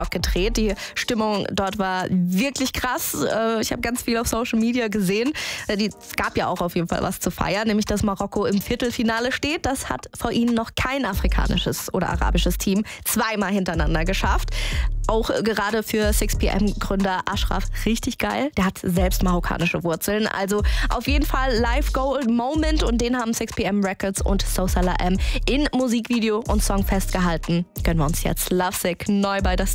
gedreht. Die Stimmung dort war wirklich krass. Ich habe ganz viel auf Social Media gesehen. Es gab ja auch auf jeden Fall was zu feiern, nämlich dass Marokko im Viertelfinale steht. Das hat vor ihnen noch kein afrikanisches oder arabisches Team zweimal hintereinander geschafft. Auch gerade für 6pm-Gründer Ashraf richtig geil. Der hat selbst marokkanische Wurzeln. Also auf jeden Fall Live Gold Moment, und den haben 6pm Records und So Salah M in Musikvideo und Song festgehalten. Gönnen wir uns jetzt Lovesick neu bei das